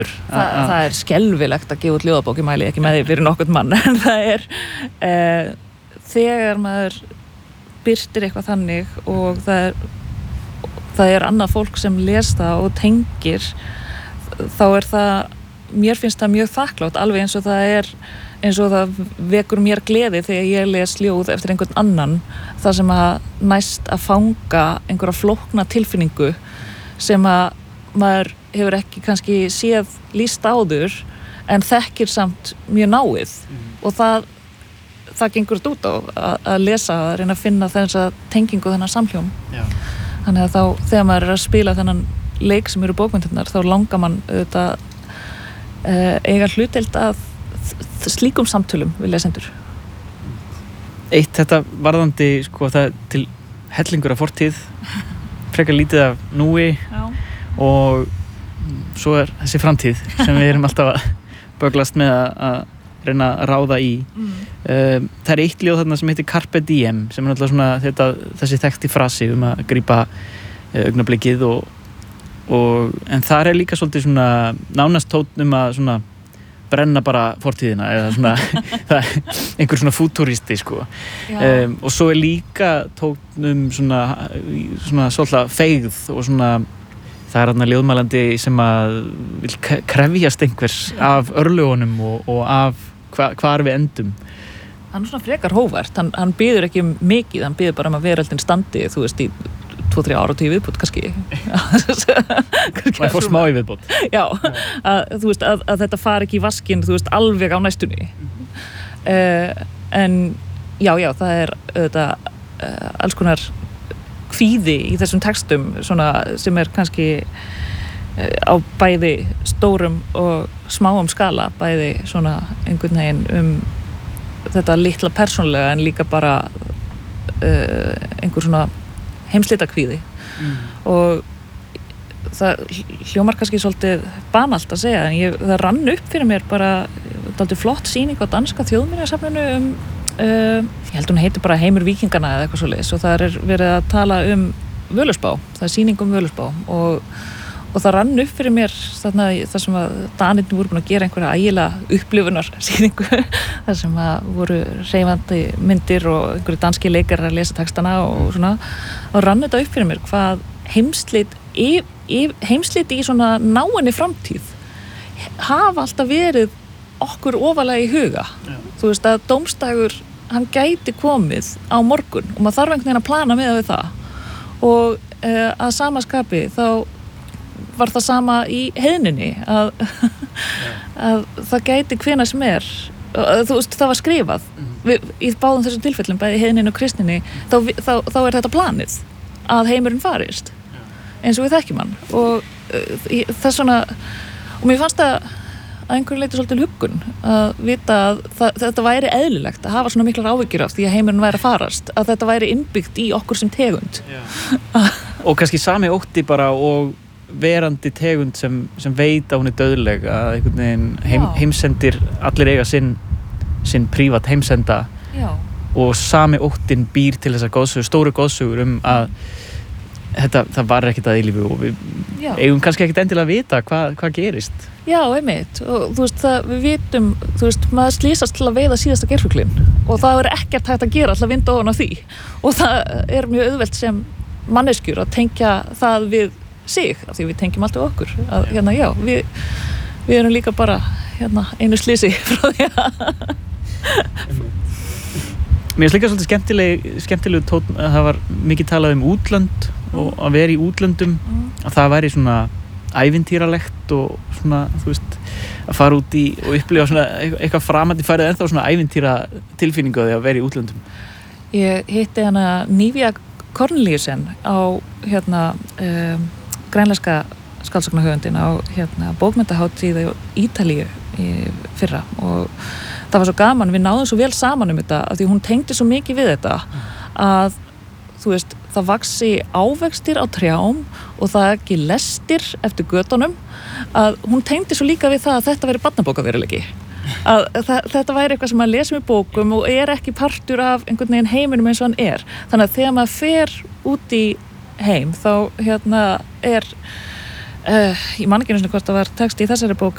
það skelfilegt að gefa út ljóðabók, ég mæli ekki með því fyrir nokkurn mann, en það þegar maður birtir eitthvað þannig og það annað fólk sem les það og tengir, þá mér finnst það mjög þakklátt, alveg eins og það vekur mér gleði þegar ég les ljóð eftir einhvern annan, það sem að næst að fanga einhverja flókna tilfinningu sem að maður hefur ekki kannski séð lýst áður en þekkir samt mjög náið og það gengur út á að lesa, að reyna að finna þessa tengingu, þennan samhljóm. Já. Þannig að þá þegar maður að spila þennan leik sem eru bókmyndirnar, þá langar mann auðvitað eiga hlutdeild að slíkum samtölum við lesendur. Eitt þetta varðandi það til hellingur af fortíð, frekar lítið af núi. Já. Og svo þessi framtíð sem við erum alltaf að böglast með að reyna að ráða í. Það eitt ljóð þarna sem heitir Carpe Diem, sem náttúrulega svona þessi þekkti frasi að grípa augnablikið en þar líka svolítið svona nánast tónn að svona brenna bara fortíðina eða svona einhver svona futúristi og svo líka tónn svona svolítið feigð og svona það þarna ljóðmælandi sem að vil krefjast einhvers af örlögunum og af hvar við endum. Hann svona frekar hógvært, hann biður ekki mikið, hann biður bara að veröldin standi, þú veist, í 2-3 áratug í viðbót kannski. Maður fór smá í viðbót. Já, þú veist, að þetta fari ekki í vaskinn, þú veist, alveg á næstunni. En já, það auðvitað alls konar kvíði í þessum textum svona, sem kannski á bæði stórum og smáum skala, bæði svona einhvern veginn þetta litla persónlega en líka bara einhver svona heimslitakvíði og það hljómar kannski svolítið banalt að segja en það rann upp fyrir mér bara dálítið flott sýning á danska þjóðminjasafninu ég held hún heitir bara Heimur víkingana eða eitthvað svoleiðis og það verið að tala Völuspá, það sýning Völuspá og það rann upp fyrir mér það sem að Danirnir voru búin að gera einhverja ægilega upplifunarsýningu þar sem að voru hreyfandi myndir og einhverju danski leikarar að lesa textana og svona og rann þetta upp fyrir mér hvað heimslit í svona náinni framtíð hafa alltaf verið okkur ofalega í huga. Já. Þú veist að dómsdagur hann gæti komið á morgun og maður þarf einhvern veginn að plana með við það og að sama skapi þá var það sama í heiðninni að það gæti hvenær sem þú veist, það var skrifað í báðum þessum tilfellum, bæði heiðninni og kristninni þá þetta planið að heimurinn farist eins og við þekkjum hann og þess svona og mér fannst það að einhverju leyti svolítið huggun að vita að þetta væri eðlilegt að hafa svona miklar áhyggjur af því að heimurinn væri að farast, að þetta væri innbyggt í okkur sem tegund. Og kannski sami ótti bara og verandi tegund sem veit að hún dauðleg að einhvern veginn heimsendir allir eiga sinn prívat heimsenda. Já. Og sami óttin býr til þessar góðsögur, stóru góðsögur að það var ekkert að eilífu og við eigum kannski ekkert endilega að vita hvað gerist. Já, einmitt og þú veist við vitum, þú veist maður slísast til að veiða síðasta geirfuglinn og það ekkert hægt að gera alltaf vinda ofan á því og það mjög auðvelt sem manneskjur að tengja það við sig, af því við tengjum alltaf okkur að við erum líka bara einu slísi frá því að Mér finnst líka svolítið skemmtilegu tónn að það var mikið talað útlönd og að vera í útlöndum að það væri svona ævintýralegt og svona, þú veist, að fara út í og upplifa svona eitthvað framandi færið ennþá svona ævintýra tilfinningu að því að vera í útlöndum. Ég hitti hana Nívia Corneliusen á grænlenska skáldsögnahöfundin á bókmenntahátíð í Ítalíu í fyrra og það var svo gaman, við náðum svo vel saman þetta af því hún tengdi svo mikið við þetta að þú veist, það vaxi ávextir á trjám og það ekki lestir eftir götunum að hún tengdi svo líka við það að þetta væri barnabókaveruleiki að þetta væri eitthvað sem maður lesum í bókum og ekki partur af einhvern veginn heiminum eins og hann þannig að þegar maður fer út í heim þá ég man ekki einu sinni hvort það var texti í þessari bók